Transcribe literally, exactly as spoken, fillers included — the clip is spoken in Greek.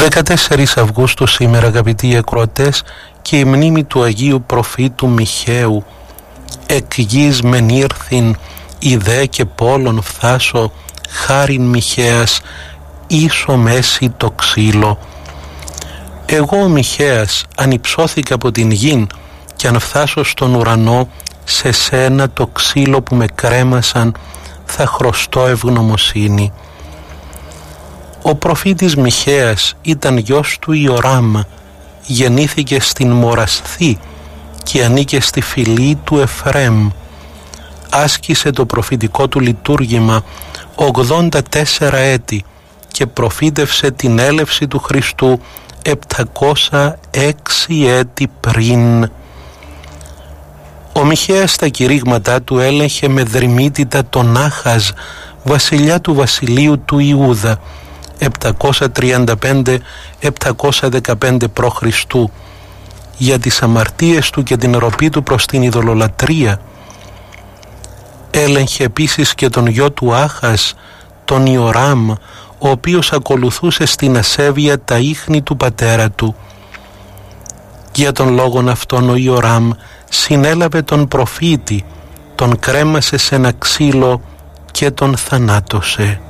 δεκατέσσερις Αυγούστου σήμερα, αγαπητοί ακροατές, και η μνήμη του Αγίου Προφήτου Μιχαίου. Εκ γης μεν ήρθιν, ιδέ και πόλων φθάσω, χάριν Μιχαίας, ίσο μέση το ξύλο. Εγώ ο Μιχαίας ανυψώθηκα από την γην, και αν φτάσω στον ουρανό, σε σένα το ξύλο που με κρέμασαν θα χρωστώ ευγνωμοσύνη. Ο προφήτης Μιχαίας ήταν γιος του Ιωράμ, γεννήθηκε στην Μορασθή και ανήκε στη φυλή του Εφραίμ. Άσκησε το προφητικό του λειτουργήμα ογδόντα τέσσερα έτη και προφήτευσε την έλευση του Χριστού επτακόσια έξι έτη πριν. Ο Μιχαίας στα κηρύγματά του έλεγχε με δρυμύτητα τον Άχαζ, βασιλιά του βασιλείου του Ιούδα, επτακόσια τριάντα πέντε με επτακόσια δεκαπέντε π.Χ. για τις αμαρτίες του και την ροπή του προς την ειδωλολατρία. Έλεγχε επίσης και τον γιο του Άχας, τον Ιωράμ, ο οποίος ακολουθούσε στην ασέβεια τα ίχνη του πατέρα του. Για τον λόγον αυτόν ο Ιωράμ συνέλαβε τον προφήτη, τον κρέμασε σε ένα ξύλο και τον θανάτωσε.